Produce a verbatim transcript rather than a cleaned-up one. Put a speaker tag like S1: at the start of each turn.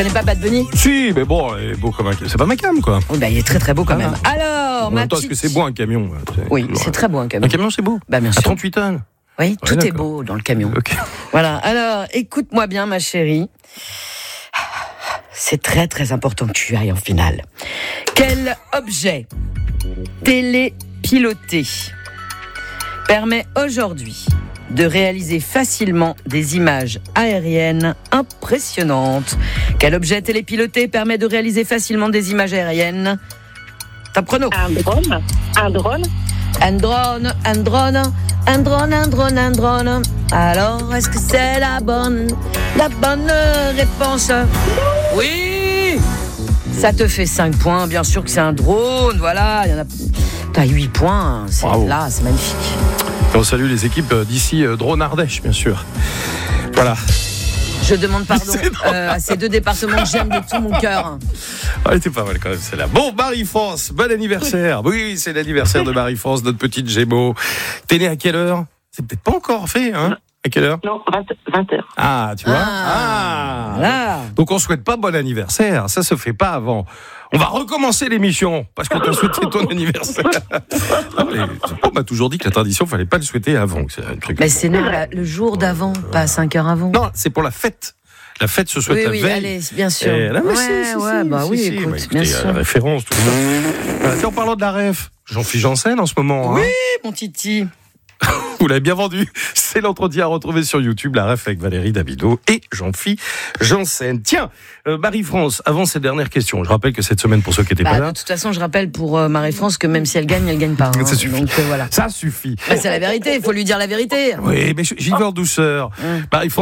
S1: connais pas Bad Bunny?
S2: Si, mais bon, il est beau comme un camion. C'est pas ma cam, quoi.
S1: Oui, bah, il est très très beau quand
S2: Ah.
S1: même. Alors,
S2: En
S1: ma
S2: même temps,
S1: petite...
S2: est-ce que c'est beau un camion?
S1: Oui, c'est très beau un camion.
S2: Un camion, c'est beau.
S1: Bah, bien
S2: À
S1: sûr.
S2: trente-huit tonnes.
S1: Oui, tout
S2: Ouais,
S1: est
S2: d'accord.
S1: beau dans le camion.
S2: Ok.
S1: Voilà, alors écoute-moi bien ma chérie. C'est très très important que tu ailles en finale. Quel objet télépiloté permet aujourd'hui de réaliser facilement des images aériennes impressionnantes? Quel objet télépiloté permet de réaliser facilement des images aériennes? Top chrono.
S3: Un drone. Un drone.
S1: Un drone, un drone, un drone, un drone, un drone. Alors, est-ce que c'est la bonne, la bonne réponse? Oui! Ça te fait cinq points, bien sûr que c'est un drone, voilà. Il y en a... T'as huit points, c'est
S2: Bravo.
S1: là, c'est magnifique.
S2: Et on salue les équipes d'ici, euh, Drone Ardèche, bien sûr. Voilà.
S1: Je demande pardon
S2: C'est drôle.
S1: euh, à ces deux départements que j'aime de tout mon cœur.
S2: Elle était pas mal quand même, celle-là. Bon, Marie-France, bon anniversaire. Oui, c'est l'anniversaire de Marie-France, notre petite Gémeaux. T'es née à quelle heure? C'est peut-être pas encore fait, hein? À quelle heure?
S3: Non, vingt heures.
S2: Ah, tu vois?
S1: Ah,
S2: Ah.
S1: voilà.
S2: Donc on souhaite pas bon anniversaire, ça se fait pas avant. On va recommencer l'émission parce qu'on t'a souhaité ton anniversaire. Non, mais on m'a toujours dit que la tradition, fallait pas le souhaiter avant. C'est un truc.
S1: Mais c'est non, la- le jour d'avant, pas cinq heures avant.
S2: Non, c'est pour la fête. La fête se souhaite
S1: Oui,
S2: la
S1: oui,
S2: veille.
S1: allez, bien sûr.
S2: Et là, mais
S1: ouais,
S2: si, si,
S1: ouais,
S2: si,
S1: bah
S2: si,
S1: oui,
S2: si.
S1: écoute,
S2: Bah, écoutez,
S1: bien
S2: il y a
S1: sûr.
S2: la référence, tout ça. Voilà, tiens, en parlant de la ref, Jean-Philippe Janssen en ce moment.
S1: Oui,
S2: hein.
S1: mon titi.
S2: Vous l'avez bien vendu. C'est l'entretien à retrouver sur YouTube, la ref avec Valérie Davido et Jean-Philippe Janssen. Tiens, euh, Marie-France, avant cette dernière question, je rappelle que cette semaine, pour ceux qui n'étaient
S1: Bah,
S2: pas
S1: de
S2: là,
S1: toute façon, je rappelle pour euh, Marie-France que même si elle gagne, elle gagne pas. hein.
S2: Ça suffit.
S1: Donc euh, voilà.
S2: ça suffit.
S1: Bah, c'est la vérité, il faut lui dire la vérité.
S2: Oui, mais j'y vais en douceur.
S1: Hum.
S2: Marie-France,